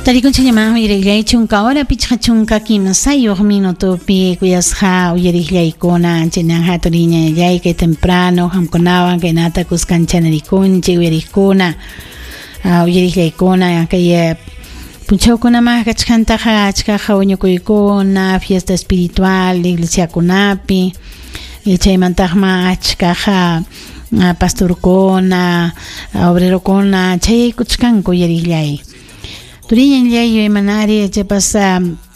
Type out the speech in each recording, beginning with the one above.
Tarikunchallama uyariglay chunka hora pichqa chunka kimsayuq minutupi kuyasqa uyariqllaykuna chaynan haturiñallay kay temprano hamkunawan kaynata kuskanchanaриkunchik uyariqkuna uyariqllaykuna kay punchawkunaman kachkantaqa achkaqa wañukuykuna fiesta espiritual iglesiakunapi chaymantaqma achkaqa pastorkuna obrerokuna chay kuchkanku uyariqllay turiñallay manari chaypasa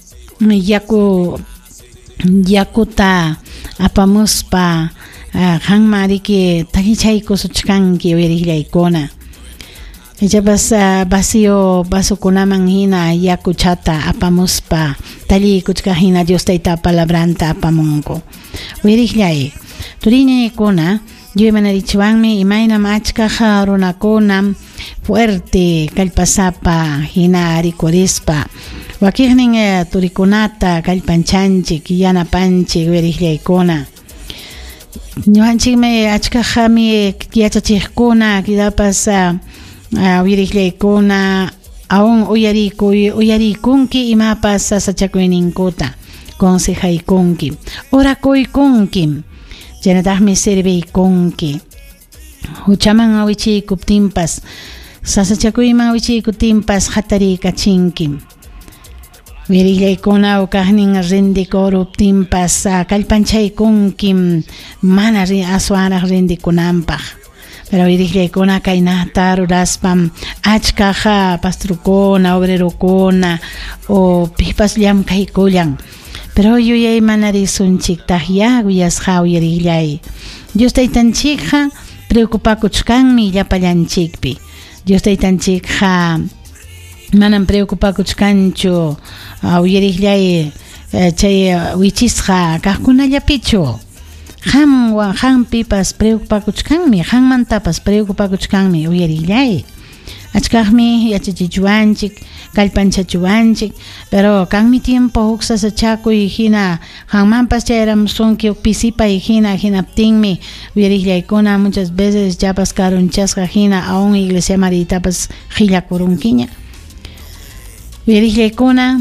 yakuta apamuspa hanmariki takichaykusuchkanki uyariqllaykuna chaypasa vasokunaman hina yakuchata apamuspa tallikuchka hina Dios tayta palabranta apamunku uyariqllay turiñaykuna yo manarichiwanmi imaynam achkaqa runakuna fuerte kallpasapa hina rikurispa wakiqnin turikunata kallpanchanchik yanapanchik uyariqllaykuna ñuqanchikmi achkaqami yachachiqkuna kidapas uyariqllaykuna aún uyarikunki imapas sasachakuyninkuta consejaykunki orakuykunki chanataqmi sirviykunki huchaman awichiykuptinpas sasachakuyman awichiykuptinpas hatarikachinki uyariqllaykuna ukaqnin rindikuruptinpas kallpanchaykunki mana aswanaq rindikunanpaq pero uyariqllaykuna kaynata ruraspam achkaqa pastorkuna obrerokuna o pipas llamkaykullan pero yuyay manarisunchiktaq yuyasqa uyariqllay Dios taytanchikqa preocupakuchkanmi llapallanchikpi Dios taytanchikqa manan preocupakuchkanchu uyariqllay chay wichisqa kaqkunallapichu qam pipas preocupakuchkanmi qammantapas preocupakuchkanmi uyariqllay achkaqmi yachachichuanchik kallpanchachuanchik pero kanmi tiempo huk sasachakuy hina qanmanpas chayaramusunki huk pisipay hinaptinmi uyariqllaykuna muchas veces chapas karunchasqa hina aún iglesia maritapas qillakurunkiña uyariqllaykuna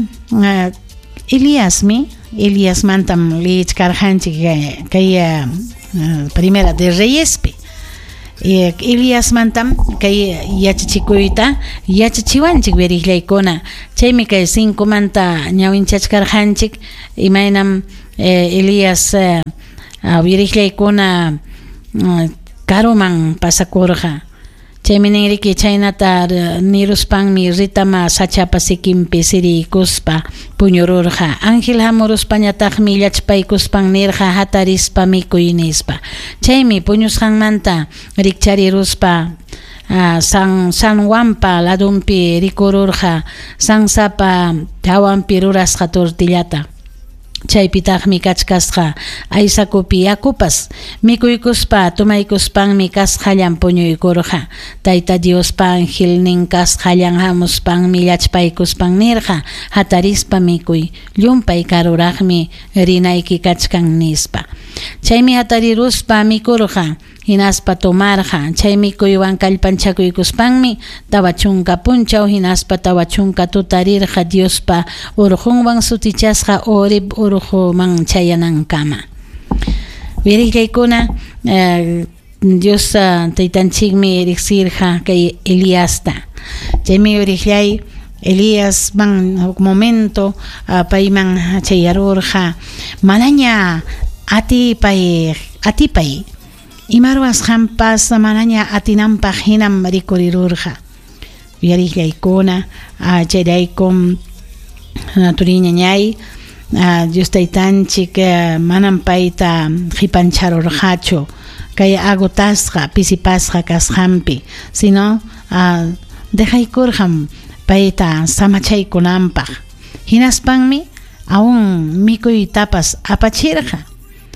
Elias mantam lichkarqanchik kay primera de Reyespi Elias mantam kay yachachikuyta yachachiwanchik uyariqllaykuna chaymi kay 5 manta ñawinchachkarqanchik imaynam Elias uyariqllaykuna karuman pasakurqa chaymi ninriki chaynata niruspanmi ritama sachapa sikimpi sirikuspa puñururqa ángel hamuruspañataqmi llachpaykuspan nirqa hatarispa mikuy nispa chaymi puñusqanmanta rikchariruspa San Juanpa ladumpi rikururqa sansapa hawanpi rurasqa tortillata chaypitaqmi kachkasqa aysakupi yakupas mikuykuspa tumaykuspanmi kasqallan puñuykurqa tayta Diospa angelnin kasqallan hamuspanmi llachpaykuspan nirqa hatarispa mikuy llumpay karuraqmi rinayki kachkan nispa chaymi hatariruspa mikurqa hinaspa tomarqa chay mikuywan kallpanchakuykuspanmi tawa chunka punchaw hinaspa tawa chunka tutarirqa Diospa urqunwan sutichasqa orib urquman chayanankama uyariqllaykuna Dios taytanchikmi riqsirqa kay Eliasta chaymi uyariqllay Elías man huk momento payman chayarurqa manaña atipay imarwas hampas manaña atinanpaq hinam rikurirurqa uyariqllaykuna chayraykum turiñañay Dios taytanchik manan payta qipancharurqachu kay agotasqa pisipasqa kasqanpi sino dejaykurqam payta samachaykunanpaq hinaspanmi aún mikuytapas apachirqa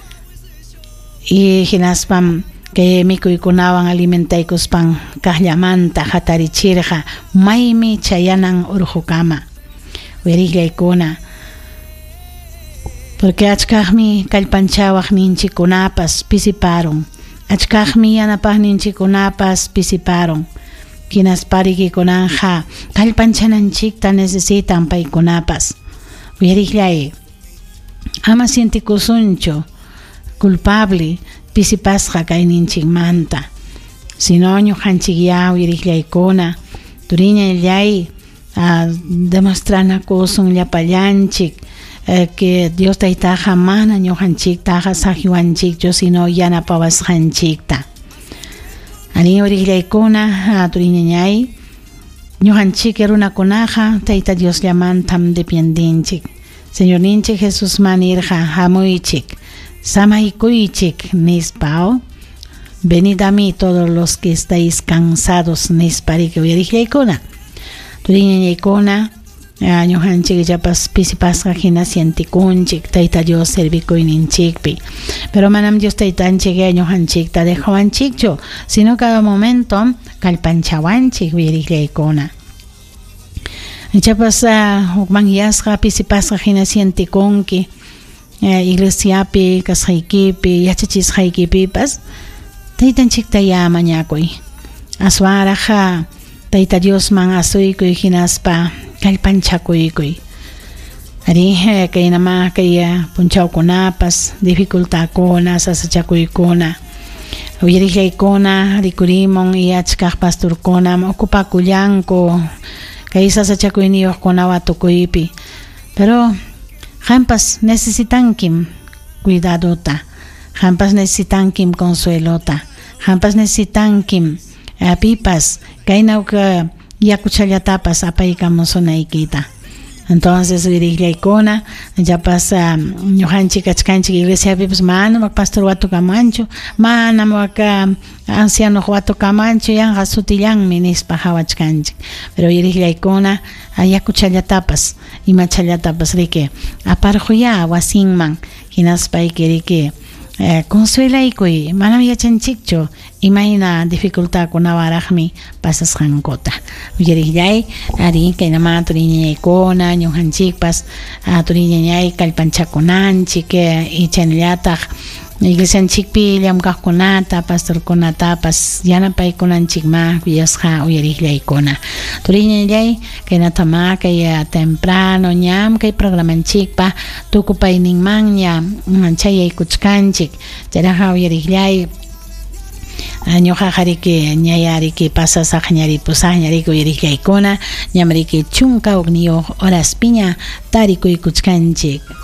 y hinaspam que mikuykunawan alimentaykuspan kaqllamanta hatarichirqa maymi chayanan urqukama uyariqllaykuna porque achkaqmi kallpanchawaq ninchikunapas pisiparon achkaqmi yanapaq ninchikunapas pisiparon kinas parikikunanja kallpanchananchikta necesitan paykunapas uyariklay ama sientikusunchu culpable pisipasqa kayninchikmanta sino ñuqanchik ya uyariklaykuna turiñallay demostranakusun llapallanchik que Dios taytaqa mana ñuqanchiktaqa saqiwanchikchu sino yanapawasqanchikta ani uriklaykuna turiñañay ñuqanchik runakunaqa tayta Dios llamantam dependenchik Señor ninchik Jesús manirqa hamuychik samaykuychik nispao venid a mí todos los que estáis cansados nisparika uyariklaykuna turiñañaykuna ñuqanchik llapas pisipasqa hina sientikunchik tayta Dios servikuyninchikpi pero manam Dios taytanchik ñuqanchikta dejawanchikchu sino cada momento kallpanchawanchik uyariklaykuna llapas hukman yasqa pisipasqa hina sientikunki iglesiapi kasqaykipi yachachisqaykipipas taytanchikta mañakuy aswaraqa tayta Diosman asuykuy hinaspa kallpanchakuykuy ari kaynama kay punchawkunapas dificultadkuna sasachakuykuna uyariklaykuna rikurimun yachkaq pastorkunam ocupakullanku kay sasachakuyniyuqkunawan tukuypi pero qampas necesitankim cuidadota qampas necesitankim consuelota qampas necesitankim pipas kaynawka yakuchallatapas apaykamusunaykita entonces uyariklaykuna llapas ñuqanchik kachkanchik iglesiapipas manam pastor watukamanchu manam waka anciano watukamanchu yanqa sutillanmi nispa hawachkanchik pero uyariklaykuna yakuchallatapas imachallatapas riki aparquya wasinman hinaspa riki consuelaykuy manam yachanchikchu imayna dificultadkunawaraqmi pasasqankota uyariklay ari kaynama turiñañaykuna ñuqanchikpas turiñañay kallpanchakunanchik ichanllataq iglesianchikpi llamkaqkunata pastorkunatapas yanapaykunanchikma kuyasqa uyariklaykuna turiñallay kaynatama kay temprano ñam kay programanchikpa tukupayninmanña chayaykuchkanchik chayraqa uyariklay ñuqaqa riki ñayariki pasasaq ñaripusaq ñariki uyariklaykuna ñam riki chunka ugniyuq horaspiña tarikuykuchkanchik